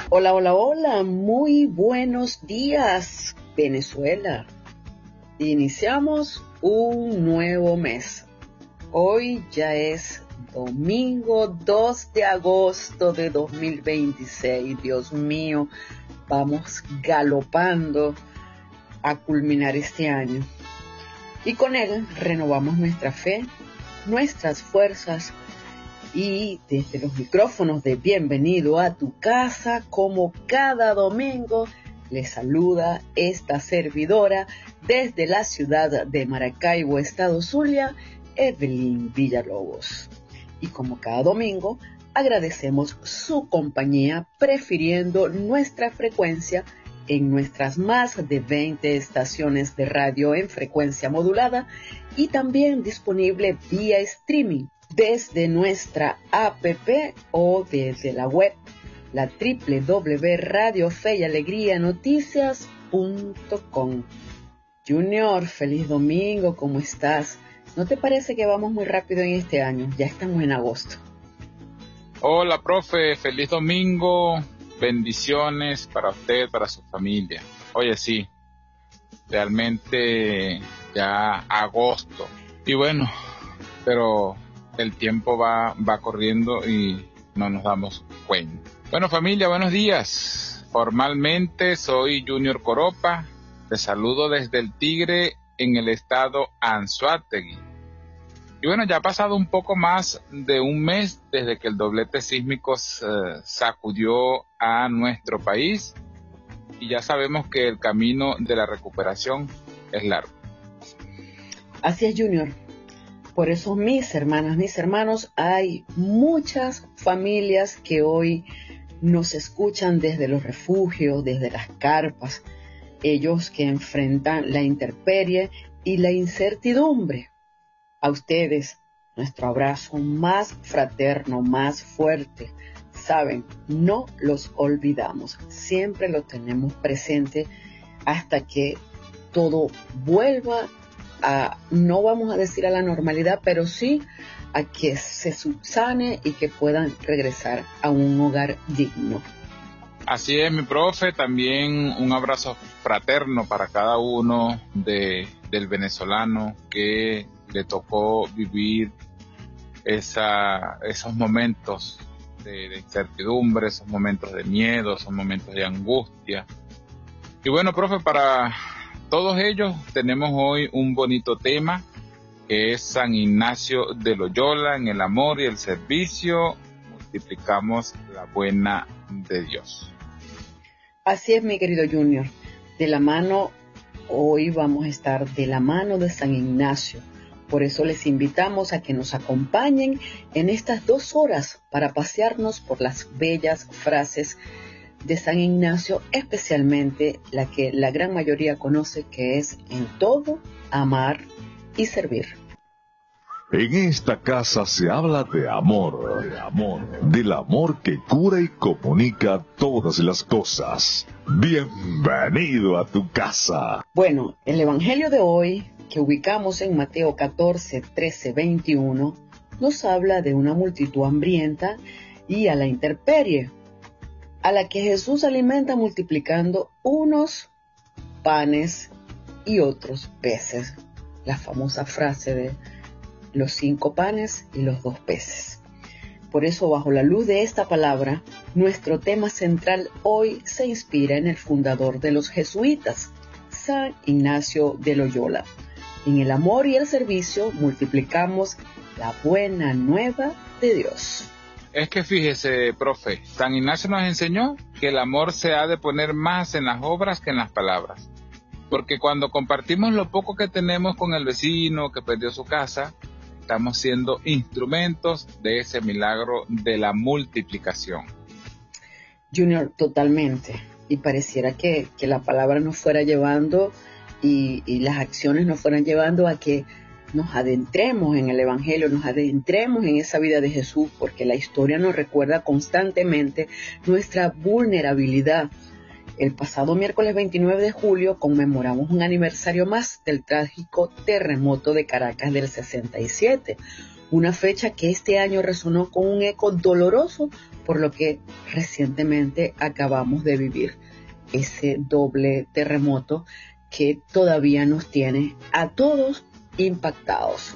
Hola, hola, hola, muy buenos días, Venezuela. Iniciamos un nuevo mes. Hoy ya es domingo 2 de agosto de 2026. Dios mío, vamos galopando a culminar este año. Y con él renovamos nuestra fe, nuestras fuerzas, y desde los micrófonos de Bienvenido a tu casa, como cada domingo, les saluda esta servidora desde la ciudad de Maracaibo, Estado Zulia, Evelyn Villalobos. Y como cada domingo, agradecemos su compañía prefiriendo nuestra frecuencia en nuestras más de 20 estaciones de radio en frecuencia modulada y también disponible vía streaming desde nuestra app o desde la web, la www.radiofeyalegrianoticias.com. Junior, feliz domingo, ¿cómo estás? ¿No te parece que vamos muy rápido en este año? Ya estamos en agosto. Hola, profe, feliz domingo, bendiciones para usted, para su familia. Oye, sí, realmente ya agosto. Y bueno, pero el tiempo va corriendo y no nos damos cuenta. Bueno, familia, buenos días. Formalmente soy Junior Coropa. Te saludo desde el Tigre en el estado Anzoátegui. Y bueno, ya ha pasado un poco más de un mes desde que el doblete sísmico sacudió a nuestro país y ya sabemos que el camino de la recuperación es largo. Así es, Junior. Por eso, mis hermanas, mis hermanos, hay muchas familias que hoy nos escuchan desde los refugios, desde las carpas, ellos que enfrentan la intemperie y la incertidumbre. A ustedes, nuestro abrazo más fraterno, más fuerte. Saben, no los olvidamos, siempre los tenemos presente hasta que todo vuelva no vamos a decir a la normalidad, pero sí a que se subsane y que puedan regresar a un hogar digno. Así es, mi profe, también un abrazo fraterno para cada uno del venezolano que le tocó vivir esos momentos de incertidumbre, esos momentos de miedo, esos momentos de angustia. Y bueno, profe, para todos ellos tenemos hoy un bonito tema que es San Ignacio de Loyola. En el amor y el servicio multiplicamos la buena de Dios. Así es, mi querido Junior. Hoy vamos a estar de la mano de San Ignacio. Por eso les invitamos a que nos acompañen en estas 2 horas para pasearnos por las bellas frases de San Ignacio, especialmente la que la gran mayoría conoce, que es en todo amar y servir. En esta casa se habla de amor, del amor que cura y comunica todas las cosas. Bienvenido a tu casa. Bueno, el evangelio de hoy, que ubicamos en Mateo 14, 13, 21, nos habla de una multitud hambrienta y a la intemperie, a la que Jesús alimenta multiplicando unos panes y otros peces. La famosa frase de los 5 panes y los 2 peces. Por eso, bajo la luz de esta palabra, nuestro tema central hoy se inspira en el fundador de los jesuitas, San Ignacio de Loyola. En el amor y el servicio multiplicamos la buena nueva de Dios. Es que fíjese, profe, San Ignacio nos enseñó que el amor se ha de poner más en las obras que en las palabras. Porque cuando compartimos lo poco que tenemos con el vecino que perdió su casa, estamos siendo instrumentos de ese milagro de la multiplicación. Junior, totalmente. Y pareciera que la palabra nos fuera llevando y las acciones nos fueran llevando a que nos adentremos en el Evangelio, nos adentremos en esa vida de Jesús, porque la historia nos recuerda constantemente nuestra vulnerabilidad. El pasado miércoles 29 de julio conmemoramos un aniversario más del trágico terremoto de Caracas del 67, una fecha que este año resonó con un eco doloroso por lo que recientemente acabamos de vivir, ese doble terremoto que todavía nos tiene a todos impactados.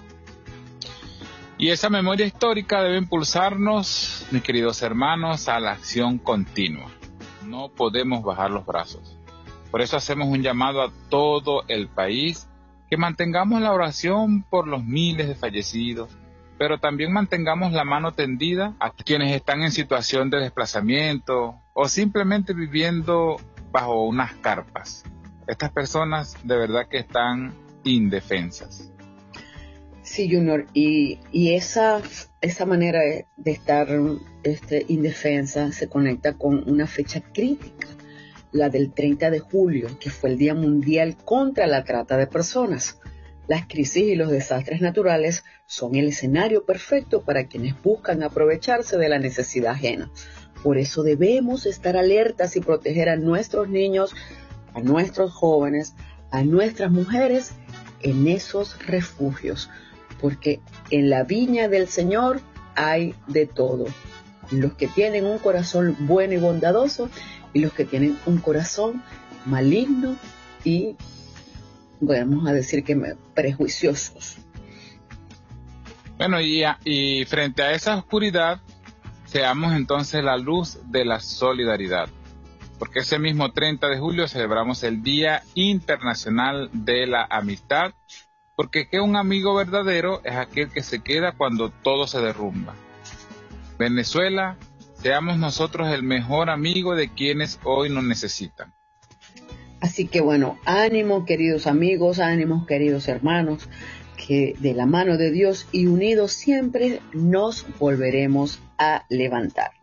Y esa memoria histórica debe impulsarnos, mis queridos hermanos, a la acción continua. No podemos bajar los brazos. Por eso hacemos un llamado a todo el país que mantengamos la oración por los miles de fallecidos, pero también mantengamos la mano tendida a quienes están en situación de desplazamiento o simplemente viviendo bajo unas carpas. Estas personas de verdad que están indefensas. Sí, Junior, y esa manera de estar indefensa se conecta con una fecha crítica, la del 30 de julio, que fue el Día Mundial contra la Trata de Personas. Las crisis y los desastres naturales son el escenario perfecto para quienes buscan aprovecharse de la necesidad ajena. Por eso debemos estar alertas y proteger a nuestros niños, a nuestros jóvenes, a nuestras mujeres en esos refugios, porque en la viña del Señor hay de todo. Los que tienen un corazón bueno y bondadoso y los que tienen un corazón maligno y, vamos a decir que prejuiciosos. Bueno, y frente a esa oscuridad, seamos entonces la luz de la solidaridad. Porque ese mismo 30 de julio celebramos el Día Internacional de la Amistad, porque que un amigo verdadero es aquel que se queda cuando todo se derrumba. Venezuela, seamos nosotros el mejor amigo de quienes hoy nos necesitan. Así que bueno, ánimo queridos amigos, ánimo queridos hermanos, que de la mano de Dios y unidos siempre nos volveremos a levantar.